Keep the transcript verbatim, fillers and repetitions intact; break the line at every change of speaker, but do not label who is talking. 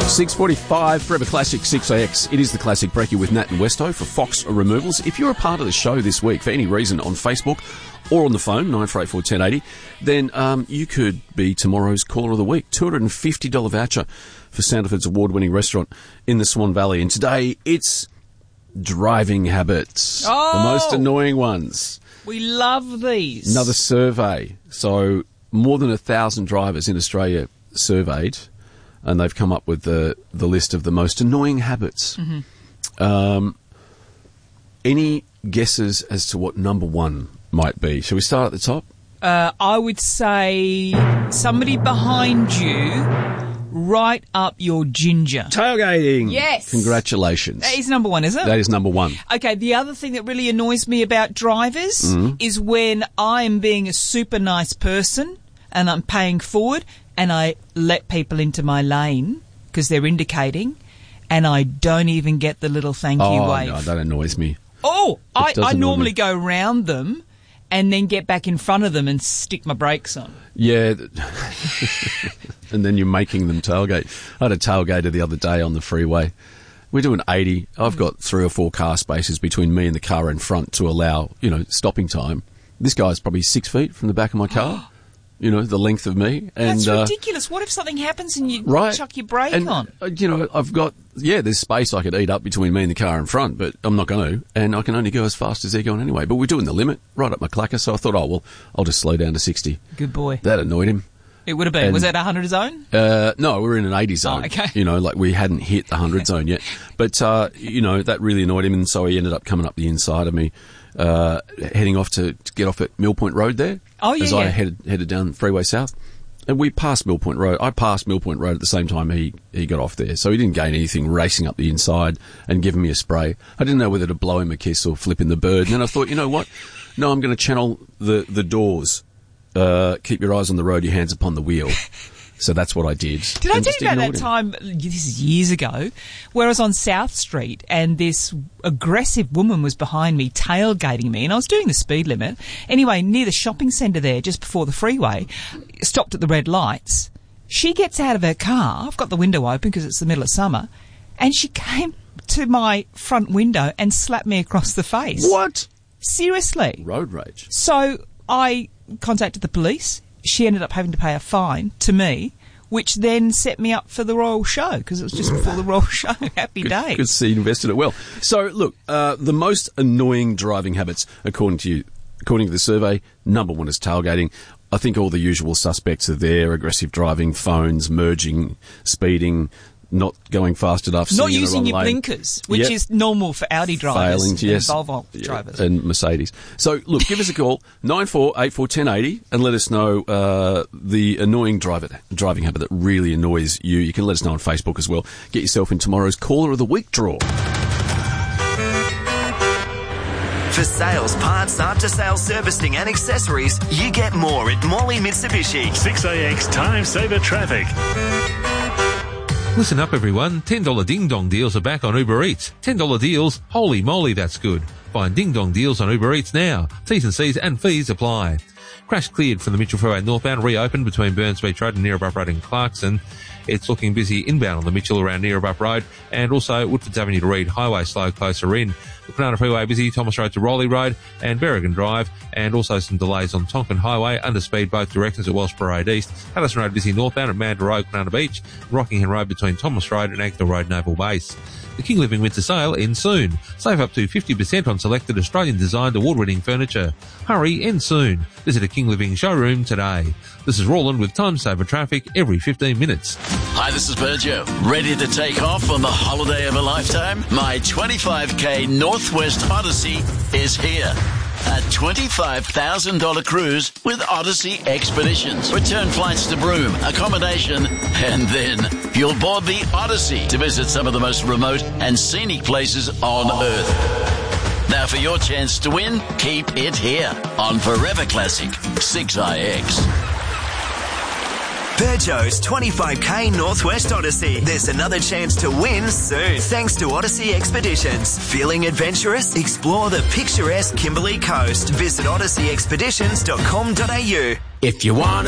six forty-five, Forever Classic six A X. It is the Classic Brekkie with Nat and Westo for Fox Removals. If you're a part of the show this week for any reason on Facebook or on the phone, nine four eight four, one zero eight zero, then um, you could be tomorrow's Caller of the Week. two hundred fifty dollars voucher for Sandifer's award-winning restaurant in the Swan Valley. And today it's driving habits.
Oh!
The most annoying ones.
We love these.
Another survey. So more than a thousand drivers in Australia surveyed, and they've come up with the, the list of the most annoying habits. Mm-hmm. Um, any guesses as to what number one might be? Shall we start at the top?
Uh, I would say somebody behind you right up your ginger.
Tailgating.
Yes.
Congratulations.
That is number one, is it?
That is number one.
Okay, the other thing that really annoys me about drivers
Mm-hmm.
is when I am being a super nice person and I'm paying forward and I let people into my lane because they're indicating and I don't even get the little thank you
Oh,
wave.
no, that annoys me.
Oh, I,
does
I
annoy
normally
me.
go round them and then get back in front of them and stick my brakes on.
Yeah. And then you're making them tailgate. I had a tailgater the other day on the freeway. We're doing eighty. I've got three or four car spaces between me and the car in front to allow, you know, stopping time. This guy's probably six feet from the back of my car, you know, the length of me. And,
That's
uh,
ridiculous. What if something happens and you
right.
chuck your brake
and,
on?
uh, You know, I've got, yeah, there's space I could eat up between me and the car in front, but I'm not going to. And I can only go as fast as they're going anyway. But we're doing the limit right up my clacker, so I thought, oh, well, I'll just slow down to sixty.
Good boy.
That annoyed him.
It would have been.
And-
Was that a one hundred zone?
Uh, no, we're in an eighty zone.
Oh, okay.
You know, like we hadn't hit the one hundred zone yet. But, uh, you know, that really annoyed him, and so he ended up coming up the inside of me, uh, heading off to, to get off at Mill Point Road there.
Oh, yeah,
As I
yeah.
headed, headed down Freeway South. And we passed Mill Point Road. I passed Mill Point Road at the same time he, he got off there. So he didn't gain anything racing up the inside and giving me a spray. I didn't know whether to blow him a kiss or flip in the bird. And then I thought, you know what? No, I'm going to channel the, the doors. Uh, keep your eyes on the road, your hands upon the wheel. So that's what I did.
Did I
And
tell
just
you about that
ignored him.
time, this is years ago, where I was on South Street and this aggressive woman was behind me tailgating me and I was doing the speed limit. Anyway, near the shopping centre there, just before the freeway, stopped at the red lights. She gets out of her car, I've got the window open because it's the middle of summer, and she came to my front window and slapped me across the face.
What?
Seriously.
Road rage.
So I contacted the police. She ended up having to pay a fine to me, which then set me up for the Royal Show because it was just before the Royal Show. Happy days.
Good to see you invested it well. So, look, uh, the most annoying driving habits, according to you, according to the survey, number one is tailgating. I think all the usual suspects are there: aggressive driving, phones, merging, speeding, not going fast enough,
Not
sitting in the
using
wrong
your
lane.
blinkers, which
Yep.
is normal for Audi drivers
Failing,
and
yes.
Volvo
Yeah,
drivers.
and Mercedes. So, look, give us a call, nine four eight four, one zero eight zero, and let us know uh, the annoying driver, driving habit that really annoys you. You can let us know on Facebook as well. Get yourself in tomorrow's Caller of the Week draw.
For sales, parts, after-sales servicing and accessories, you get more at Morley Mitsubishi.
six A X Time Saver Traffic.
Listen up, everyone. ten dollars ding-dong deals are back on Uber Eats. ten dollars deals? Holy moly, that's good. Find ding-dong deals on Uber Eats now. T's and C's and fees apply. Crash cleared from the Mitchell Freeway northbound, reopened between Burns Beach Road and Neerabup Road in Clarkson. It's looking busy inbound on the Mitchell around Neerabup Road, and also Woodfords Avenue to Reed Highway slow closer in. The Kwinana Freeway busy, Thomas Road to Rowley Road and Berrigan Drive, and also some delays on Tonkin Highway, under speed both directions at Welsh Parade East. Allison Road busy northbound at Mandurah Road, Kwinana Beach, Rockingham Road between Thomas Road and Agdal Road, Naval Base. The King Living Winter Sale ends soon. Save up to fifty percent on selected Australian-designed award-winning furniture. Hurry, ends soon. Visit a King Living showroom today. This is Roland with Time Saver Traffic every fifteen minutes.
Hi, this is Berjo. Ready to take off on the holiday of a lifetime? My twenty-five K Northwest Odyssey is here. A twenty-five thousand dollars cruise with Odyssey Expeditions. Return flights to Broome, accommodation, and then you'll board the Odyssey to visit some of the most remote and scenic places on Earth. Now for your chance to win, keep it here on Forever Classic six I X.
Peugeot's twenty-five K Northwest Odyssey. There's another chance to win soon, thanks to Odyssey Expeditions. Feeling adventurous? Explore the picturesque Kimberley Coast. Visit odyssey expeditions dot com dot a u.
If you want